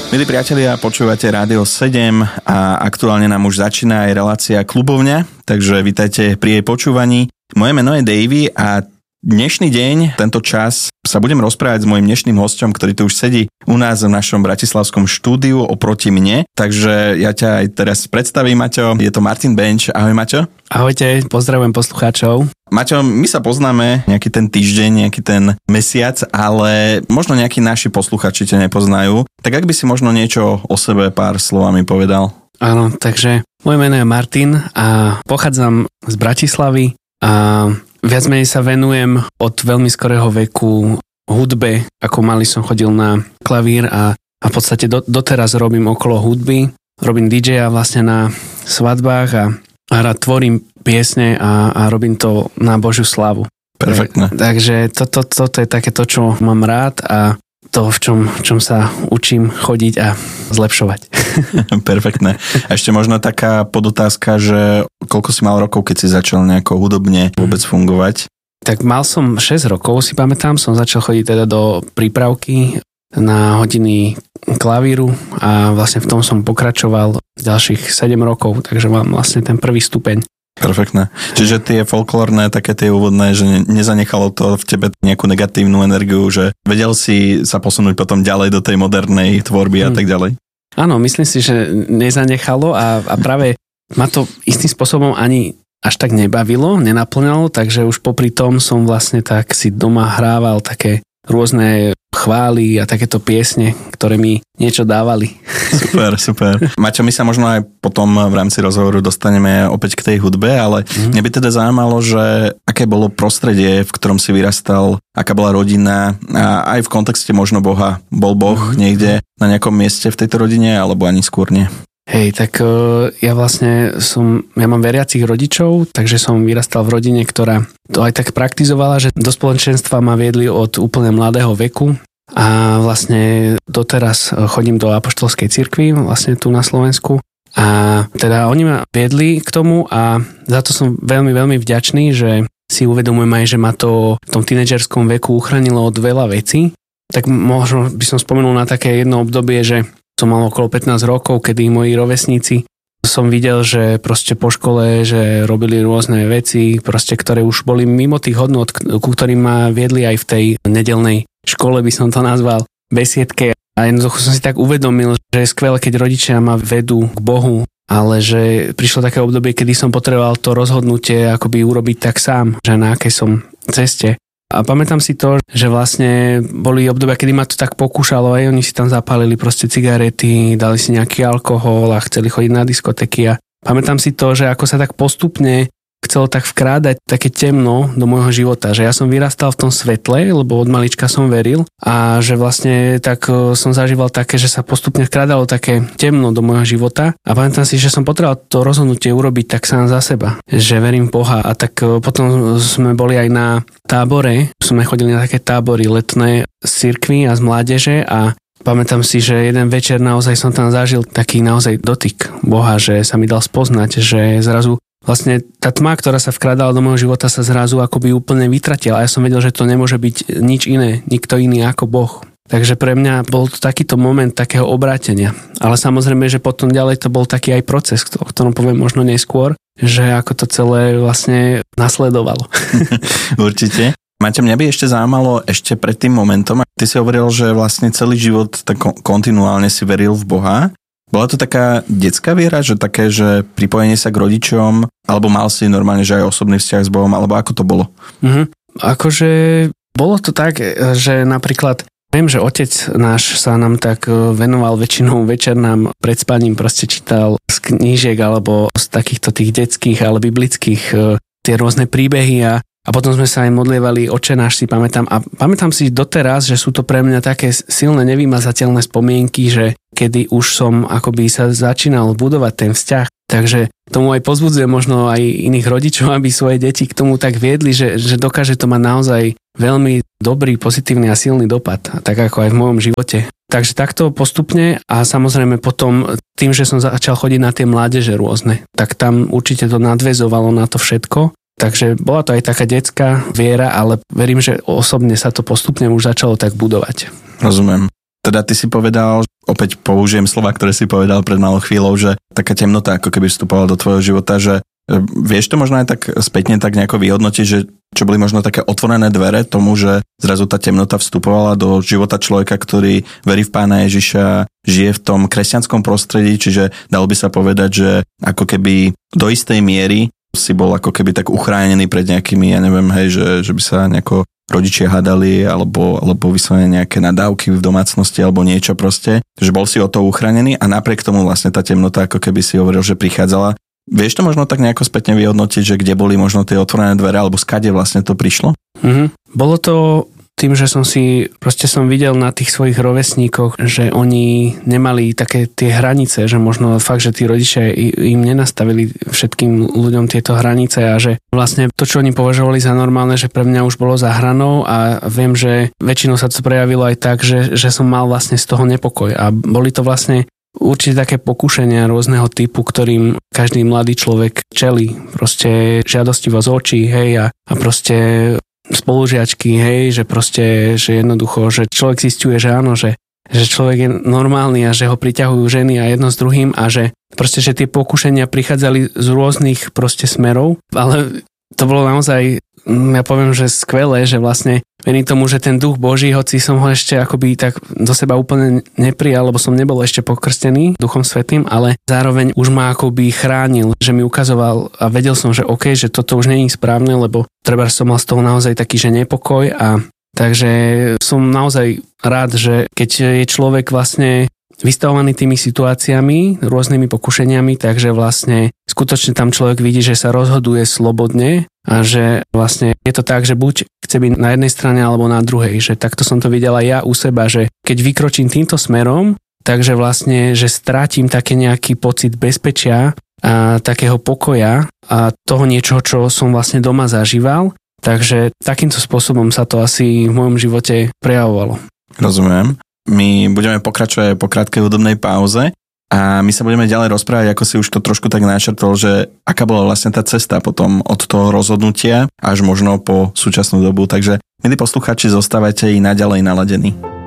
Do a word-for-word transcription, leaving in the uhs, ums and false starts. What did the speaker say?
Milí priatelia, počúvate Rádio sedem a aktuálne nám už začína aj relácia Klubovňa, takže vitajte pri jej počúvaní. Moje meno je Davy a dnešný deň, tento čas sa budem rozprávať s mojím dnešným hosťom, ktorý tu už sedí u nás v našom bratislavskom štúdiu oproti mne. Takže ja ťa aj teraz predstavím, Maťo. Je to Martin Benč. Ahoj, Maťo. Ahojte, pozdravujem poslucháčov. Maťo, my sa poznáme nejaký ten týždeň, nejaký ten mesiac, ale možno nejakí naši posluchači ťa nepoznajú. Tak ak by si možno niečo o sebe pár slovami povedal. Áno, takže moje meno je Martin a pochádzam z Bratislavy a viac menej sa venujem od veľmi skorého veku hudbe. Ako malý som chodil na klavír a, a v podstate do, doteraz robím okolo hudby. Robím dý džeja vlastne na svadbách a a rád tvorím piesne a, a robím to na Božiu slávu. Perfektné. Takže toto to, to je také to, čo mám rád a to, v čom, v čom sa učím chodiť a zlepšovať. Perfektné. A ešte možno taká podotázka, že koľko si mal rokov, keď si začal nejako hudobne vôbec fungovať? Tak mal som šesť rokov, si pamätám, som začal chodiť teda do prípravky na hodiny klavíru a vlastne v tom som pokračoval ďalších sedem rokov, takže mám vlastne ten prvý stupeň. Perfektné. Čiže tie folklórne, také tie úvodné, že nezanechalo to v tebe nejakú negatívnu energiu, že vedel si sa posunúť potom ďalej do tej modernej tvorby a hmm. tak ďalej? Áno, myslím si, že nezanechalo a, a práve ma to istým spôsobom ani až tak nebavilo, nenaplňalo, takže už popri tom som vlastne tak si doma hrával také rôzne chvály a takéto piesne, ktoré mi niečo dávali. Super, super. Maťo, my sa možno aj potom v rámci rozhovoru dostaneme opäť k tej hudbe, ale mm. mňa by teda zaujímalo, že aké bolo prostredie, v ktorom si vyrastal, aká bola rodina a aj v kontexte možno Boha. Bol Boh mm. niekde na nejakom mieste v tejto rodine, alebo ani skôr nie? Hej, tak uh, ja vlastne som, ja mám veriacich rodičov, takže som vyrastal v rodine, ktorá to aj tak praktizovala, že do spoločenstva ma viedli od úplne mladého veku a vlastne doteraz chodím do apoštolskej cirkvi, vlastne tu na Slovensku a teda oni ma viedli k tomu a za to som veľmi, veľmi vďačný, že si uvedomujem aj, že ma to v tom tínedžerskom veku uchránilo od veľa vecí. Tak možno by som spomenul na také jedno obdobie, že som mal okolo pätnásť rokov, kedy moji rovesníci som videl, že proste po škole, že robili rôzne veci, proste, ktoré už boli mimo tých hodnot, ku ktorým ma viedli aj v tej nedelnej škole, by som to nazval, besiedke. A jednoducho som si tak uvedomil, že je skvelé, keď rodičia ma vedú k Bohu, ale že prišlo také obdobie, kedy som potreboval to rozhodnutie akoby urobiť tak sám, že na akej som ceste. A pamätám si to, že vlastne boli obdobia, kedy ma to tak pokúšalo, aj oni si tam zapálili proste cigarety, dali si nejaký alkohol a chceli chodiť na diskotéky a pamätám si to, že ako sa tak postupne chcelo tak vkrádať také temno do môjho života, že ja som vyrastal v tom svetle, lebo od malička som veril a že vlastne tak som zažíval také, že sa postupne vkrádalo také temno do môjho života a pamätám si, že som potreboval to rozhodnutie urobiť tak sám za seba, že verím v Boha a tak potom sme boli aj na tábore, sme chodili na také tábory letné z cirkvi a z mládeže a pamätám si, že jeden večer naozaj som tam zažil taký naozaj dotyk Boha, že sa mi dal spoznať, že zrazu vlastne tá tma, ktorá sa vkradala do môjho života, sa zrazu akoby úplne vytratila a ja som vedel, že to nemôže byť nič iné, nikto iný ako Boh. Takže pre mňa bol to takýto moment takého obrátenia. Ale samozrejme, že potom ďalej to bol taký aj proces, o ktorom poviem možno neskôr, že ako to celé vlastne nasledovalo. Určite. Maťo, mňa by ešte zaujímalo ešte pred tým momentom, ty si hovoril, že vlastne celý život tak kontinuálne si veril v Boha. Bola to taká detská viera, že také, že pripojenie sa k rodičom, alebo mal si normálne, že aj osobný vzťah s Bohom, alebo ako to bolo? Mhm. Akože bolo to tak, že napríklad viem, že otec náš sa nám tak venoval väčšinou večer nám pred spaním proste čítal z knížiek alebo z takýchto tých detských, ale biblických tie rôzne príbehy a A potom sme sa aj modlievali Otče náš, si pamätám. A pamätám si doteraz, že sú to pre mňa také silné nevymazateľné spomienky, že kedy už som akoby sa začínal budovať ten vzťah. Takže tomu aj pozbudzujem možno aj iných rodičov, aby svoje deti k tomu tak viedli, že, že dokáže to mať naozaj veľmi dobrý, pozitívny a silný dopad. Tak ako aj v mojom živote. Takže takto postupne a samozrejme potom tým, že som začal chodiť na tie mládeže rôzne, tak tam určite to nadväzovalo na to všetko. Takže bola to aj taká detská viera, ale verím, že osobne sa to postupne už začalo tak budovať. Rozumiem. Teda ty si povedal, opäť použijem slova, ktoré si povedal pred malou chvíľou, že taká temnota ako keby vstupovala do tvojho života, že vieš to možno aj tak spätne tak nejako vyhodnotiť, že čo boli možno také otvorené dvere tomu, že zrazu tá temnota vstupovala do života človeka, ktorý verí v Pána Ježiša, žije v tom kresťanskom prostredí, čiže dalo by sa povedať, že ako keby do istej miery si bol ako keby tak uchránený pred nejakými, ja neviem, hej, že, že by sa nejako rodičia hadali, alebo, alebo vyslovene nejaké nadávky v domácnosti, alebo niečo proste, že bol si o to uchránený a napriek tomu vlastne tá temnota, ako keby si hovoril, že prichádzala. Vieš to možno tak nejako spätne vyhodnotiť, že kde boli možno tie otvorené dvere, alebo skade vlastne to prišlo? Mm-hmm. Bolo to tým, že som si, proste som videl na tých svojich rovesníkoch, že oni nemali také tie hranice, že možno fakt, že tí rodičia im nenastavili všetkým ľuďom tieto hranice a že vlastne to, čo oni považovali za normálne, že pre mňa už bolo za hranou a viem, že väčšinou sa to prejavilo aj tak, že, že som mal vlastne z toho nepokoj a boli to vlastne určite také pokušenia rôzneho typu, ktorým každý mladý človek čelí. Proste žiadostivosť očí, hej, a, a proste spolužiačky, hej, že proste, že jednoducho, že človek zisťuje, že áno, že, že človek je normálny a že ho priťahujú ženy a jedno s druhým a že proste, že tie pokušenia prichádzali z rôznych proste smerov, ale to bolo naozaj, ja poviem, že skvelé, že vlastne verím tomu, že ten duch Boží, hoci som ho ešte akoby tak do seba úplne neprijal, lebo som nebol ešte pokrstený Duchom Svätým, ale zároveň už ma akoby chránil, že mi ukazoval a vedel som, že OK, že toto už nie je správne, lebo treba som mal z toho naozaj taký, že nepokoj a takže som naozaj rád, že keď je človek vlastne vystavovaný tými situáciami, rôznymi pokušeniami, takže vlastne skutočne tam človek vidí, že sa rozhoduje slobodne a že vlastne je to tak, že buď chce byť na jednej strane alebo na druhej, že takto som to videl aj ja u seba, že keď vykročím týmto smerom, takže vlastne, že strátim také nejaký pocit bezpečia a takého pokoja a toho niečoho, čo som vlastne doma zažíval, takže takýmto spôsobom sa to asi v mojom živote prejavovalo. Rozumiem. My budeme pokračovať po krátkej hudobnej pauze a my sa budeme ďalej rozprávať, ako si už to trošku tak načrtol, že aká bola vlastne tá cesta potom od toho rozhodnutia až možno po súčasnú dobu. Takže, milí poslucháči, zostávajte i naďalej naladení.